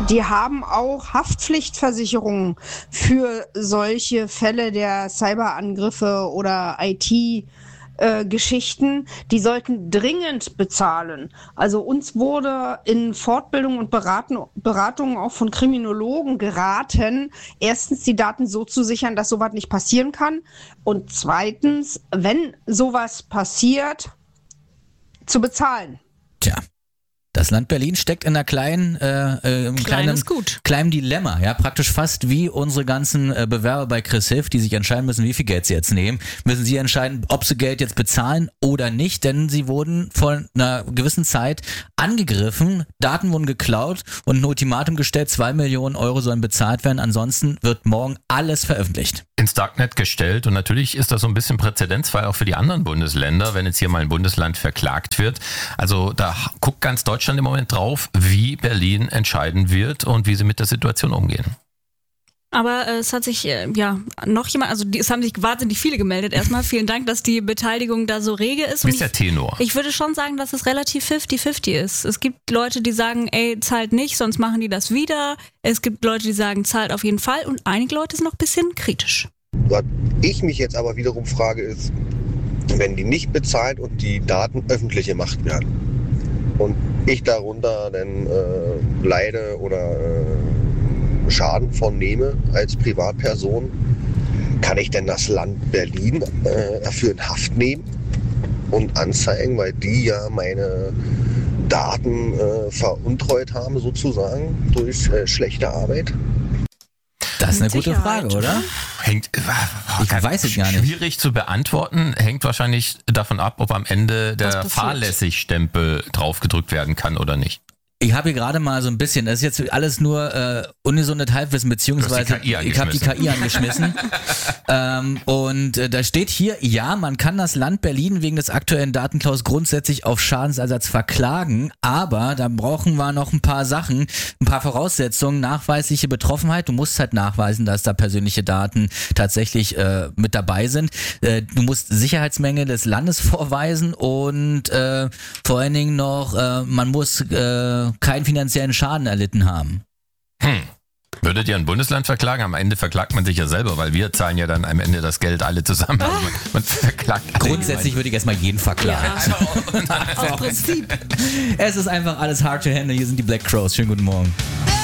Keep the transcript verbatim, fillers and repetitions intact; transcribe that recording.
Die haben auch Haftpflichtversicherungen für solche Fälle der Cyberangriffe oder I T äh, Geschichten, die sollten dringend bezahlen. Also uns wurde in Fortbildung und Beraten, Beratungen auch von Kriminologen geraten, erstens die Daten so zu sichern, dass sowas nicht passieren kann und zweitens, wenn sowas passiert, zu bezahlen. Tja. Das Land Berlin steckt in einer kleinen, äh, äh, im kleinen, kleinen Dilemma, ja, praktisch fast wie unsere ganzen äh, Bewerber bei Chris Hilf, die sich entscheiden müssen, wie viel Geld sie jetzt nehmen, müssen sie entscheiden, ob sie Geld jetzt bezahlen oder nicht, denn sie wurden vor einer gewissen Zeit angegriffen, Daten wurden geklaut und ein Ultimatum gestellt, zwei Millionen Euro sollen bezahlt werden, ansonsten wird morgen alles veröffentlicht. Ins Darknet gestellt und natürlich ist das so ein bisschen Präzedenzfall auch für die anderen Bundesländer, wenn jetzt hier mal ein Bundesland verklagt wird. Also da guckt ganz Deutschland im Moment drauf, wie Berlin entscheiden wird und wie sie mit der Situation umgehen. Aber äh, es hat sich äh, ja noch jemand, also die, es haben sich wahnsinnig viele gemeldet. Erstmal vielen Dank, dass die Beteiligung da so rege ist. Wie ist der Tenor? Ich, ich würde schon sagen, dass es relativ fifty fifty ist. Es gibt Leute, die sagen, ey, zahlt nicht, sonst machen die das wieder. Es gibt Leute, die sagen, zahlt auf jeden Fall. Und einige Leute sind noch ein bisschen kritisch. Was ich mich jetzt aber wiederum frage ist, wenn die nicht bezahlt und die Daten öffentlich gemacht werden und ich darunter dann äh, leide oder äh, Schaden von nehme als Privatperson, kann ich denn das Land Berlin äh, dafür in Haft nehmen und anzeigen, weil die ja meine Daten äh, veruntreut haben sozusagen durch äh, schlechte Arbeit? Das ist eine gute Frage, oder? Hängt, ich weiß es gar nicht. Schwierig zu beantworten, hängt wahrscheinlich davon ab, ob am Ende der Fahrlässigstempel draufgedrückt werden kann oder nicht. Ich habe hier gerade mal so ein bisschen, das ist jetzt alles nur äh, ungesundes Halbwissen, beziehungsweise ich habe die K I angeschmissen. ähm, und äh, da steht hier, ja, man kann das Land Berlin wegen des aktuellen Datenklaus grundsätzlich auf Schadensersatz verklagen, aber da brauchen wir noch ein paar Sachen, ein paar Voraussetzungen, nachweisliche Betroffenheit. Du musst halt nachweisen, dass da persönliche Daten tatsächlich äh, mit dabei sind. Äh, du musst Sicherheitsmängel des Landes vorweisen und äh, vor allen Dingen noch, äh, man muss äh, keinen finanziellen Schaden erlitten haben. Hm. Würdet ihr ein Bundesland verklagen? Am Ende verklagt man sich ja selber, weil wir zahlen ja dann am Ende das Geld alle zusammen. Also man, man verklagt Grundsätzlich würde ich erstmal jeden verklagen. Ja. Aus Prinzip. Es ist einfach alles hard to handle. Hier sind die Black Crows. Schönen guten Morgen.